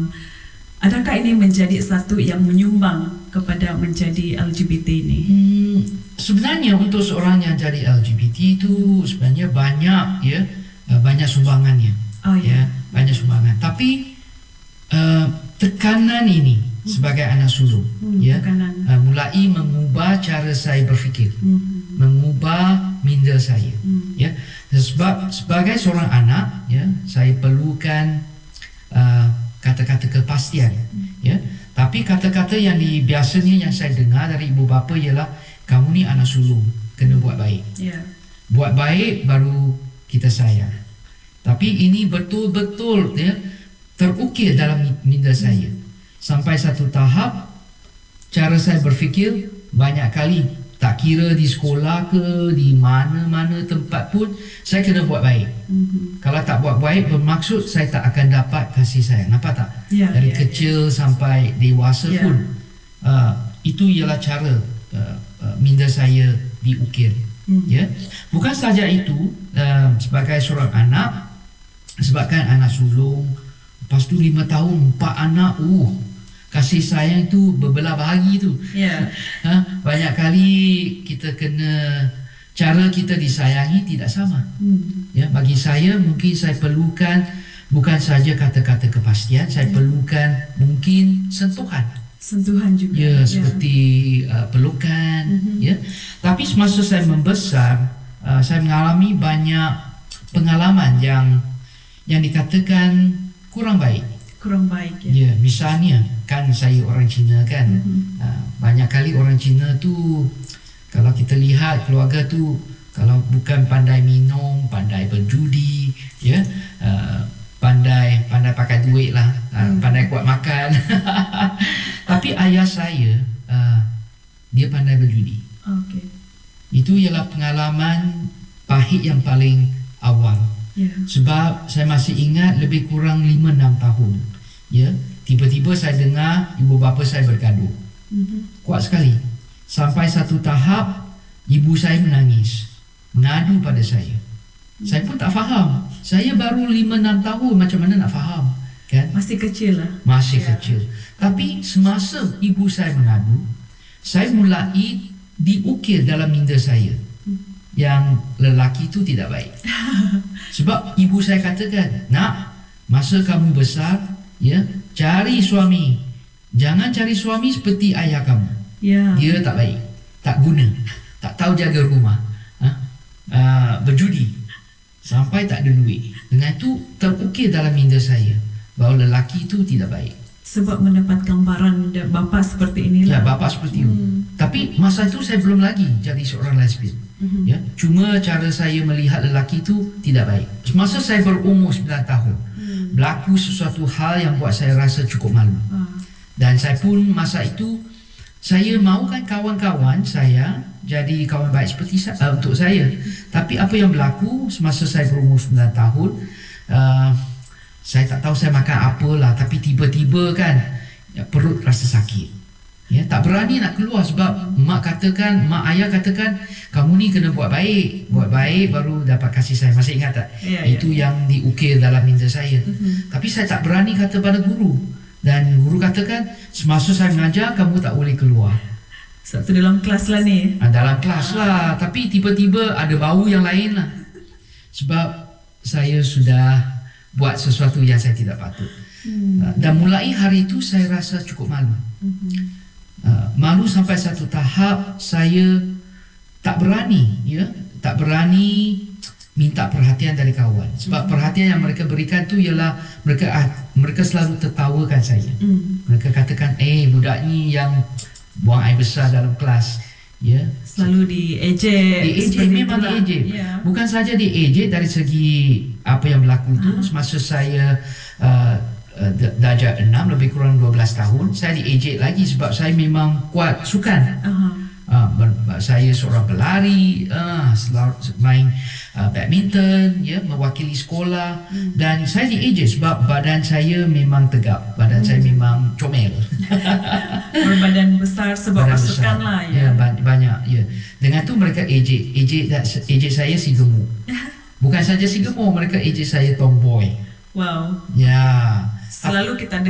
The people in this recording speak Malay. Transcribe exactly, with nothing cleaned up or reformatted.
Um, adakah ini menjadi satu yang menyumbang kepada menjadi L G B T ini? Hmm, sebenarnya untuk seorang yang jadi L G B T itu sebenarnya banyak ya, banyak sumbangannya. Oh ya, ya banyak sumbangan. Tapi uh, tekanan ini hmm. sebagai anak sulung hmm, ya uh, mulai mengubah cara saya berfikir, hmm. mengubah minda saya. Hmm. Ya, sebab sebagai seorang anak ya, saya perlukan uh, kata-kata kepastian. Hmm. Ya, tapi kata-kata yang di, biasanya yang saya dengar dari ibu bapa ialah kamu ni anak sulung, kena buat baik. Yeah. Buat baik baru kita sayang. Tapi ini betul-betul ya, terukir dalam minda saya. Sampai satu tahap cara saya berfikir banyak kali, tak kira di sekolah ke di mana-mana tempat pun saya kena buat baik. Mm-hmm. Kalau tak buat baik bermaksud saya tak akan dapat kasih sayang. Nampak tak? Yeah, Dari yeah, kecil yeah. sampai dewasa yeah. pun uh, itu ialah cara uh, uh, minda saya diukir. Mm-hmm. Ya, bukan sahaja itu, uh, sebagai seorang anak, sebabkan anak sulung, lepas tu lima tahun empat anak, uh kasih sayang tu berbelah bahagi tu. Yeah. Ha, banyak kali kita kena, cara kita disayangi tidak sama. Hmm. Ya, bagi saya mungkin saya perlukan bukan saja kata-kata kepastian, saya yeah. perlukan mungkin sentuhan. Sentuhan juga. Ya, seperti yeah. uh, pelukan. Mm-hmm. Ya, tapi semasa saya membesar, uh, saya mengalami banyak pengalaman yang yang dikatakan kurang baik. Kurang baik ya. Ya, misalnya kan saya orang Cina kan. Mm-hmm. Uh, banyak kali orang Cina tu kalau kita lihat keluarga tu kalau bukan pandai minum, pandai berjudi, ya, uh, pandai pandai pakai duit lah, uh, mm. pandai kuat makan. Tapi ayah saya uh, dia pandai berjudi. Okay. Itu ialah pengalaman pahit yang paling awal. Yeah. Sebab saya masih ingat lebih kurang lima enam tahun. Ya, tiba-tiba saya dengar ibu bapa saya bergaduh. Mm-hmm. Kuat sekali. Sampai satu tahap ibu saya menangis, mengadu pada saya. Mm-hmm. Saya pun tak faham. Saya baru lima enam tahun, macam mana nak faham? Kan? Masih kecil lah. Masih yeah. kecil. Tapi semasa ibu saya mengadu, saya mulai diukir dalam minda saya yang lelaki itu tidak baik. Sebab ibu saya katakan, nak, masa kamu besar, ya, cari suami. Jangan cari suami seperti ayah kamu. Yeah. Dia tak baik, tak guna, tak tahu jaga rumah, ha? uh, berjudi, sampai tak ada duit. Dengan itu terukir dalam minda saya bahawa lelaki itu tidak baik. Sebab mendapat gambaran bapa seperti inilah. Ya, bapa seperti itu. Hmm. Tapi masa itu saya belum lagi jadi seorang lesbian. Mm-hmm. Ya, cuma cara saya melihat lelaki itu tidak baik. Masa saya berumur sembilan tahun, mm. berlaku sesuatu hal yang buat saya rasa cukup malu. Uh. Dan saya pun masa itu saya mahukan kawan-kawan saya jadi kawan baik seperti saya, uh, untuk saya. Tapi apa yang berlaku semasa saya berumur sembilan tahun, uh, saya tak tahu saya makan apalah, tapi tiba-tiba kan ya, perut rasa sakit. Ya, tak berani nak keluar sebab mak katakan, mak ayah katakan kamu ni kena buat baik, buat baik baru dapat kasih sayang. Masih ingat tak? Ya, itu ya. Yang diukir dalam minda saya. Uh-huh. Tapi saya tak berani kata pada guru. Dan guru katakan semasa saya mengajar kamu tak boleh keluar. Satu dalam kelas lah ni. Ha, dalam kelas lah. Tapi tiba-tiba ada bau yang lain lah. Sebab saya sudah buat sesuatu yang saya tidak patut. Hmm. Dan mulai hari itu saya rasa cukup malu. Uh-huh. Uh, malu sampai satu tahap saya tak berani, ya, tak berani minta perhatian dari kawan. Sebab mm. perhatian yang mereka berikan tu ialah mereka ah, mereka selalu tertawakan saya. Mm. Mereka katakan, eh budak ni yang buang air besar dalam kelas, ya. Selalu diejek. Diejek, memang diejek. Yeah. Bukan saja diejek dari segi apa yang berlaku tu. Uh. Semasa saya uh, Uh, darjah enam, lebih kurang dua belas tahun, saya diejek lagi sebab saya memang kuat sukan. Uh-huh. Uh, ber, saya seorang pelari, uh, selalu main uh, badminton, ya, mewakili sekolah. Hmm. Dan saya diejek sebab badan saya memang tegap, badan hmm. saya memang comel. Berbadan besar sebab badan pasukan besar. Lah ya. Ya, banyak, ya. Dengan tu mereka ejek, ejek, ejek saya si gemuk. Bukan saja si gemuk, mereka ejek saya tomboy. Wow. Ya. Selalu kita